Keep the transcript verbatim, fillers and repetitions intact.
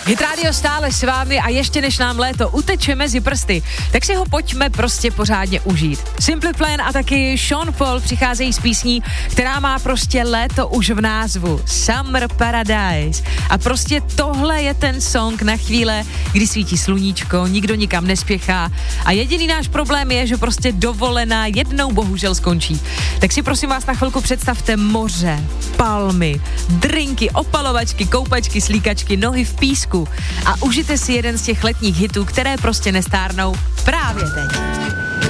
Hit Radio stále s vámi a ještě než nám léto uteče mezi prsty, tak si ho pojďme prostě pořádně užít. Simple Plan a taky Sean Paul přicházejí s písní, která má prostě léto už v názvu. Summer Paradise. A prostě tohle je ten song na chvíle, kdy svítí sluníčko, nikdo nikam nespěchá a jediný náš problém je, že prostě dovolená jednou bohužel skončí. Tak si prosím vás na chvilku představte moře, palmy, drinky, opalovačky, koupačky, slíkačky, nohy v písku a užijte si jeden z těch letních hitů, které prostě nestárnou právě teď.